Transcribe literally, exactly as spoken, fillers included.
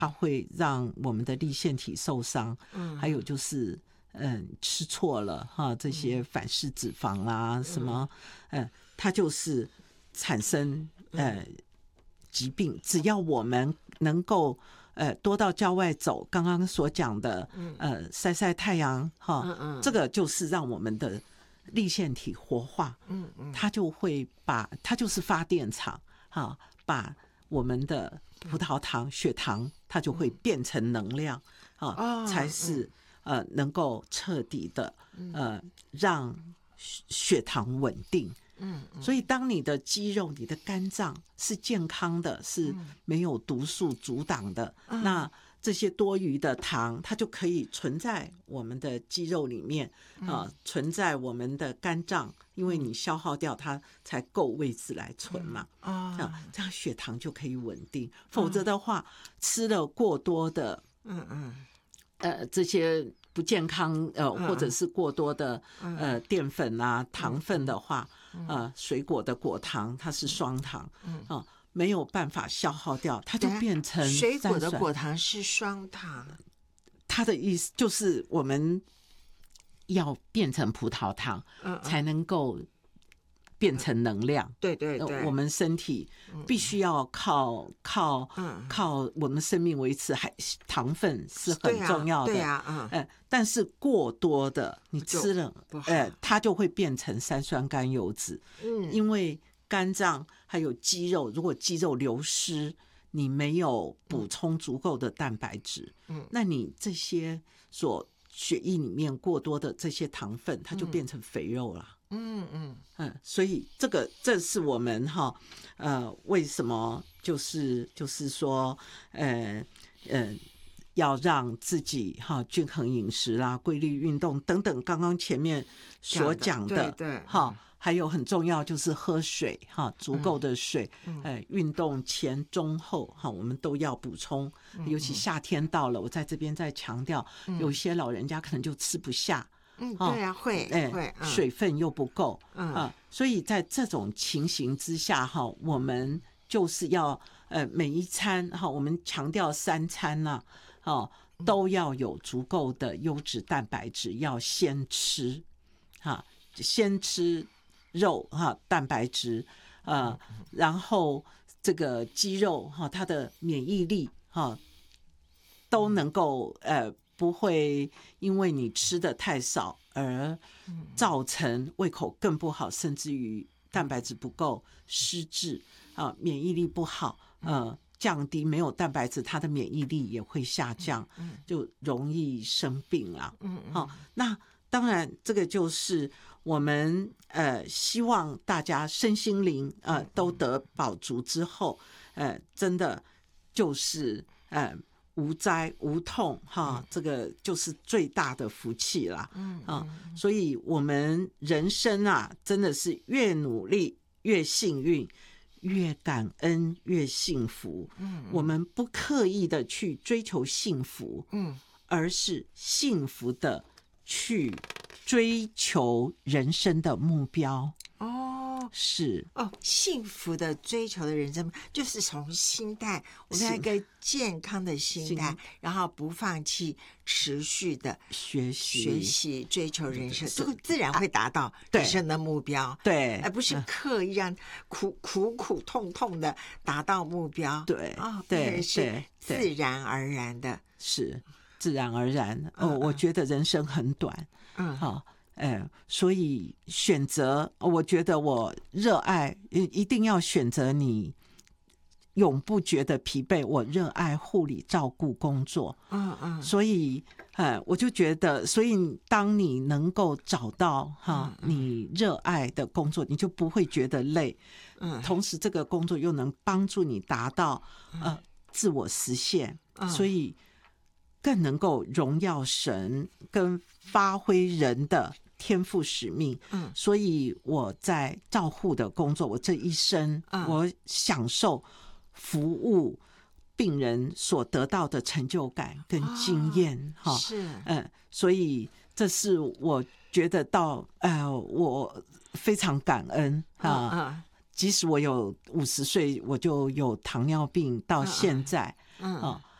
它会让我们的粒腺体受伤，嗯，还有就是嗯吃错了哈，这些反式脂肪啊、嗯、什么，嗯，它就是产生呃疾病。只要我们能够呃多到郊外走，刚刚所讲的呃晒晒太阳哈，嗯嗯，这个就是让我们的粒腺体活化，嗯嗯，它就会把它就是发电厂哈，把我们的葡萄糖、血糖，它就会变成能量啊，哦、才是、嗯、呃能够彻底的呃让血糖稳定。嗯，所以当你的肌肉、你的肝脏是健康的，是没有毒素阻挡的，嗯、那这些多余的糖，它就可以存在我们的肌肉里面啊、呃，存在我们的肝脏，因为你消耗掉它才够位置来存嘛。啊、嗯，这样血糖就可以稳定。否则的话，吃了过多的，嗯嗯，呃，这些不健康呃，或者是过多的呃淀粉啊、糖分的话，呃，水果的果糖它是双糖，嗯啊。没有办法消耗掉，它就变成水果的果糖是双糖。 它的意思就是我们要变成葡萄糖，嗯嗯，才能够变成能量。 嗯、对对对， 我们身体必须要靠靠、嗯、靠我们生命维持，还糖分是很重要的。 对啊，对啊， 嗯、呃，但是过多的你吃了，呃，它就会变成三酸甘油酯。嗯，因为肝脏还有肌肉，如果肌肉流失，你没有补充足够的蛋白质，嗯，那你这些所血液里面过多的这些糖分，它就变成肥肉了。嗯嗯嗯，所以这个这是我们哈呃为什么就是就是说呃呃要让自己哈均衡饮食啦、规律运动等等，刚刚前面所讲的， 对对哈。还有很重要就是喝水哈，足够的水，嗯呃、运动前、中、后哈，我们都要补充。尤其夏天到了，我在这边再强调，嗯、有些老人家可能就吃不下， 嗯，对啊，会，哎、会、 嗯，水分又不够，嗯啊，所以在这种情形之下哈，我们就是要呃每一餐哈，我们强调三餐呐、啊，哦，都要有足够的优质蛋白质，要先吃，哈，先吃。肉哈，蛋白质，呃，然后这个肌肉哈，它的免疫力哈，都能够呃不会因为你吃的太少而造成胃口更不好，甚至于蛋白质不够、失智啊，免疫力不好，呃，降低没有蛋白质，它的免疫力也会下降，就容易生病啊。嗯嗯，好，那当然这个就是。我们呃希望大家身心灵呃都得饱足之后，呃真的就是呃无灾无痛哈，这个就是最大的福气啦。嗯啊，所以我们人生啊，真的是越努力越幸运，越感恩越幸福。嗯，我们不刻意的去追求幸福，嗯，而是幸福的去。追求人生的目标哦， 是哦，幸福的追求的人生就是从心态，我们要一个健康的心态，然后不放弃，持续的学习、 学习、追求人生，这个自然会达到人生的目标。 对， 而不是刻意让苦苦苦痛痛的达到目标。 对， 啊， 对， 是自然而然的， 是。自然而然，哦，嗯、我觉得人生很短，嗯，好、哦，哎，所以选择，我觉得我热爱，一定要选择你永不觉得疲惫。我热爱护理、照顾工作，嗯嗯，所以，哎，我就觉得，所以当你能够找到哈、嗯、你热爱的工作，你就不会觉得累，嗯，同时这个工作又能帮助你达到呃自我实现，嗯、所以。更能够荣耀神跟发挥人的天赋使命，嗯，所以我在照护的工作，我这一生，嗯、我享受服务病人所得到的成就感跟经验，哈、哦， 是， 嗯，所以这是我觉得到，呃，我非常感恩啊。嗯嗯即使我有五十岁，我就有糖尿病，到现在，嗯，嗯